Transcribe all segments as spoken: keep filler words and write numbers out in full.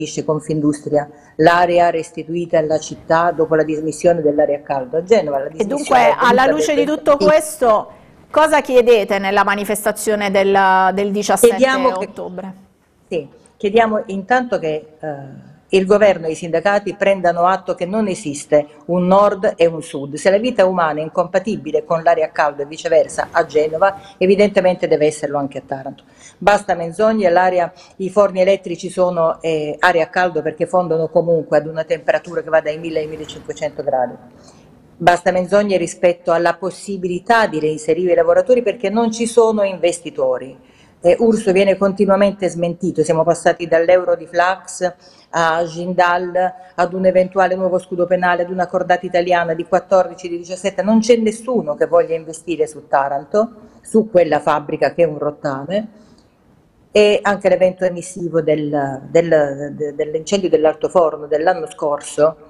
Confindustria, l'area restituita alla città dopo la dismissione dell'area a caldo a Genova. La e dunque, alla luce di tutto questo, cosa chiedete nella manifestazione del, del diciassette chiediamo ottobre? Che, sì, chiediamo intanto che eh, il governo e i sindacati prendano atto che non esiste un nord e un sud. Se la vita umana è incompatibile con l'area a caldo e viceversa a Genova, evidentemente deve esserlo anche a Taranto. Basta menzogne, l'area, i forni elettrici sono eh, area a caldo perché fondono comunque ad una temperatura che va dai mille ai millecinquecento gradi. Basta menzogne rispetto alla possibilità di reinserire i lavoratori perché non ci sono investitori. Eh, Urso viene continuamente smentito, siamo passati dall'euro di Flax a Jindal, ad un eventuale nuovo scudo penale, ad una cordata italiana di quattordici, di diciassette, non c'è nessuno che voglia investire su Taranto, su quella fabbrica che è un rottame, e anche l'evento emissivo del, del, de, dell'incendio dell'altoforno dell'anno scorso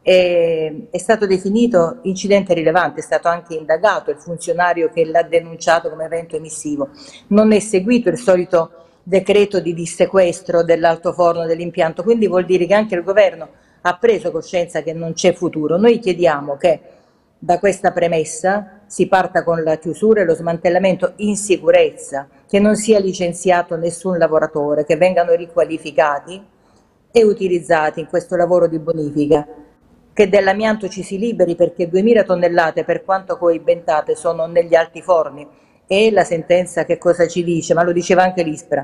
è, è stato definito incidente rilevante, è stato anche indagato il funzionario che l'ha denunciato come evento emissivo, non è seguito il solito decreto di dissequestro dell'altoforno dell'impianto, quindi vuol dire che anche il governo ha preso coscienza che non c'è futuro. Noi chiediamo che da questa premessa si parta con la chiusura e lo smantellamento in sicurezza, che non sia licenziato nessun lavoratore, che vengano riqualificati e utilizzati in questo lavoro di bonifica, che dell'amianto ci si liberi perché duemila tonnellate, per quanto coibentate, sono negli altiforni. E la sentenza che cosa ci dice? Ma lo diceva anche l'ISPRA,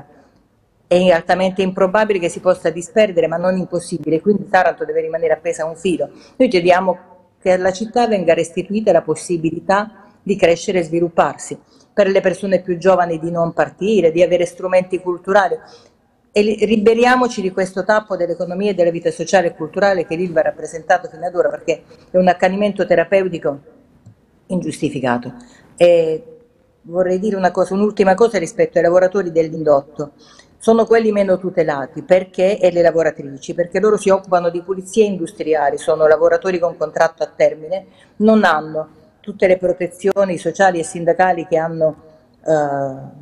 è altamente improbabile che si possa disperdere, ma non impossibile, quindi Taranto deve rimanere appesa a un filo. Noi chiediamo che alla città venga restituita la possibilità di crescere e svilupparsi, per le persone più giovani di non partire, di avere strumenti culturali, e liberiamoci di questo tappo dell'economia e della vita sociale e culturale che l'Ilva ha rappresentato fino ad ora, perché è un accanimento terapeutico ingiustificato. E vorrei dire una cosa, un'ultima cosa rispetto ai lavoratori dell'indotto. Sono quelli meno tutelati perché, e le lavoratrici, perché loro si occupano di pulizie industriali, sono lavoratori con contratto a termine, non hanno tutte le protezioni sociali e sindacali che hanno eh,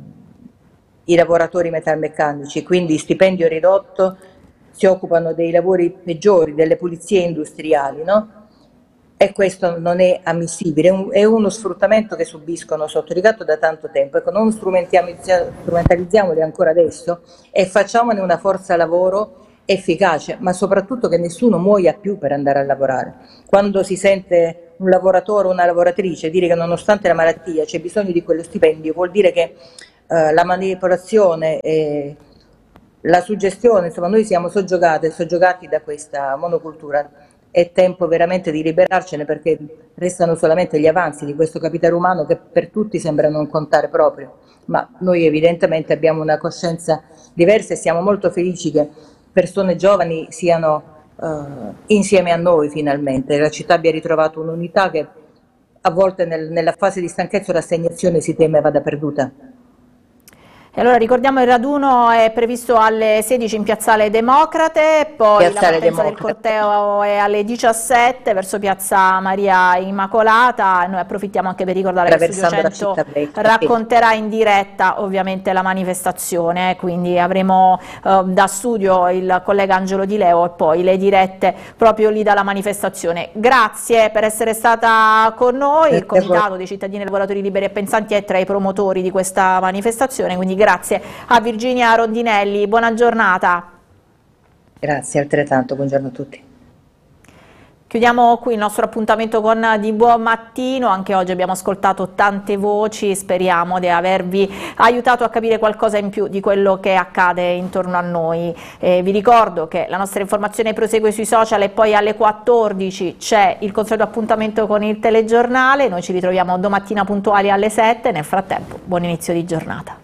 i lavoratori metalmeccanici, quindi stipendio ridotto, si occupano dei lavori peggiori, delle pulizie industriali, no? E questo non è ammissibile, è, un, è uno sfruttamento che subiscono sotto ricatto da tanto tempo. Ecco, non strumentalizziamoli ancora adesso e facciamone una forza lavoro efficace, ma soprattutto che nessuno muoia più per andare a lavorare. Quando si sente un lavoratore o una lavoratrice dire che nonostante la malattia c'è bisogno di quello stipendio, vuol dire che eh, la manipolazione e la suggestione, insomma, noi siamo soggiogati, soggiogati da questa monocultura. È tempo veramente di liberarcene perché restano solamente gli avanzi di questo capitale umano che per tutti sembra non contare proprio, ma noi evidentemente abbiamo una coscienza diversa e siamo molto felici che persone giovani siano uh, insieme a noi finalmente, la città abbia ritrovato un'unità che a volte nel, nella fase di stanchezza o rassegnazione si teme vada perduta. E allora ricordiamo il raduno è previsto alle sedici in Piazzale Democrate, poi piazzale la partenza del corteo è alle diciassette verso Piazza Maria Immacolata. Noi approfittiamo anche per ricordare che Studio cento racconterà in diretta ovviamente la manifestazione, quindi avremo eh, da studio il collega Angelo Di Leo e poi le dirette proprio lì dalla manifestazione. Grazie per essere stata con noi, il Comitato dei Cittadini e Lavoratori Liberi e Pensanti è tra i promotori di questa manifestazione, quindi grazie a Virginia Rondinelli, buona giornata. Grazie altrettanto, buongiorno a tutti. Chiudiamo qui il nostro appuntamento con Di Buon Mattino, anche oggi abbiamo ascoltato tante voci, speriamo di avervi aiutato a capire qualcosa in più di quello che accade intorno a noi. Eh, vi ricordo che la nostra informazione prosegue sui social e poi alle quattordici c'è il consueto appuntamento con il telegiornale, noi ci ritroviamo domattina puntuali alle sette, nel frattempo buon inizio di giornata.